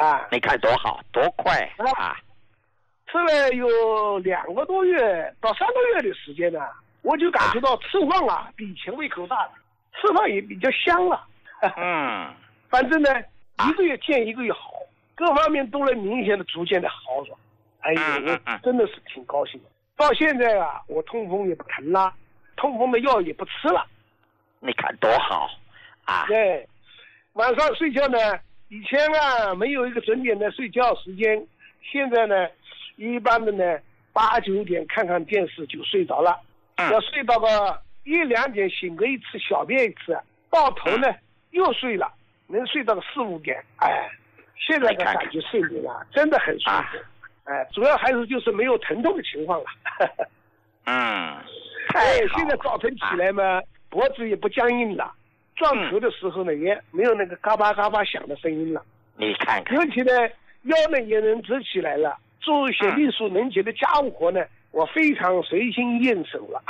啊， 你看多好，多快啊！ 吃了有2个多月到3个月的时间呢，我就感觉到吃饭啊比以前胃口大了，吃饭也比较香了。反正呢，1个月见1个月好，各方面都能明显的逐渐的好转。哎呦，我真的是挺高兴的。到现在啊，我痛风也不疼了，痛风的药也不吃了。 你看多好啊！ 对，晚上睡觉呢，以前啊没有一个准点的睡觉时间，现在呢，一般的呢8、9点看看电视就睡着了，要睡到个1、2点醒个一次，小便一次，到头呢又睡了，能睡到个4、5点。哎，现在的感觉睡眠啊真的很舒服。哎，主要还是就是没有疼痛的情况了。现在早晨起来嘛，脖子也不僵硬了，撞头的时候呢也没有那个嘎巴嘎巴响的声音了。 你看看， 尤其呢腰呢也能直起来了，做一些力所能及的家务活呢，我非常随心应手了。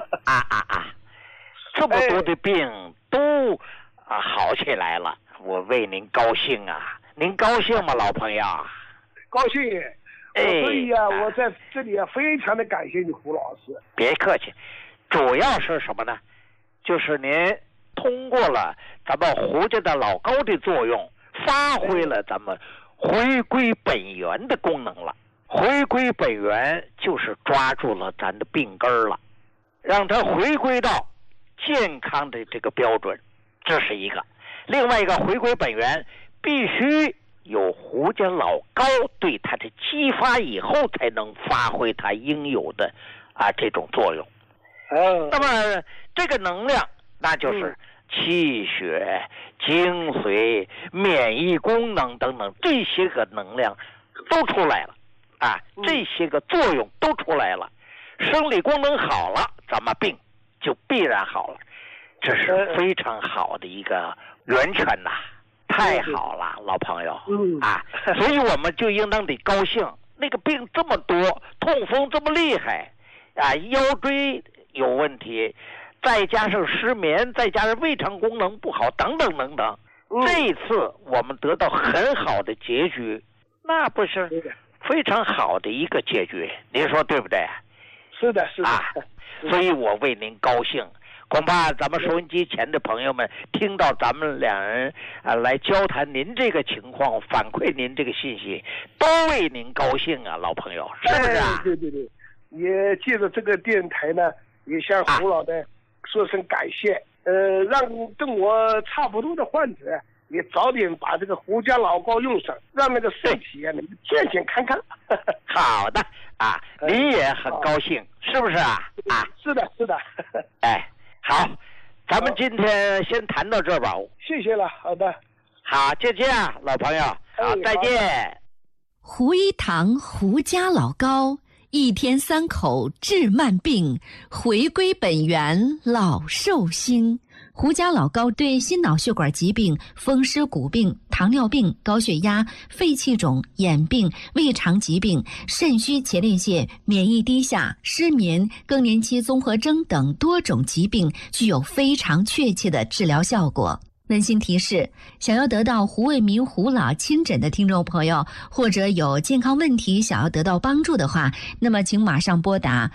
这么多的病都好起来了，我为您高兴啊！您高兴吗，老朋友？ 高兴。所以啊，我在这里啊，非常的感谢你胡老师。 别客气，主要是什么呢？就是您通过了咱们胡家的老高的作用，发挥了咱们回归本源的功能了。回归本源就是抓住了咱的病根了，让它回归到健康的这个标准，这是一个。另外一个回归本源必须有胡家老高对它的激发以后，才能发挥它应有的这种作用。那么这个能量，那就是气血、精髓、免疫功能等等这些个能量都出来了这些个作用都出来了，生理功能好了，咱们病就必然好了，这是非常好的一个源泉呐。太好了，老朋友所以我们就应当得高兴。那个病这么多，痛风这么厉害腰椎有问题，再加上失眠，再加上胃肠功能不好，等等等等。这一次我们得到很好的结局，那不是非常好的一个结局，您说对不对？ 是的，是的所以我为您高兴。恐怕咱们收音机前的朋友们听到咱们两人来交谈您这个情况，反馈您这个信息，都为您高兴啊，老朋友，是不是啊？ 对，也借着这个电台呢，也向胡老的说声感谢，让跟我差不多的患者也早点把这个胡家老高用上，让那个身体能健健康康。 好的你也很高兴，是不是啊？ 是的。 好，咱们今天先谈到这吧。 谢谢了，好的。 好，就这样，老朋友，好，再见。 胡一堂胡家老高，1天3口治慢病，回归本源老寿星。胡家老高对心脑血管疾病、风湿骨病、糖尿病、高血压、肺气肿、眼病、胃肠疾病、肾虚前列腺、免疫低下、失眠、更年期综合征等多种疾病具有非常确切的治疗效果。温馨提示：想要得到胡卫民胡老亲诊的听众朋友，或者有健康问题想要得到帮助的话，那么请马上拨打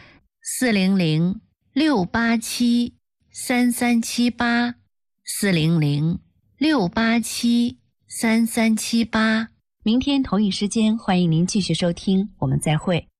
400-687-3378，400-687-3378。明天同一时间，欢迎您继续收听，我们再会。